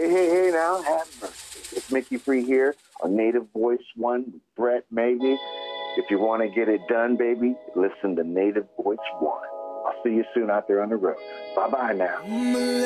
hey, now, have mercy. It's Mickey Free here on Native Voice One, Brett, maybe. If you want to get it done, baby, listen to Native Voice One. I'll see you soon out there on the road. Bye-bye now.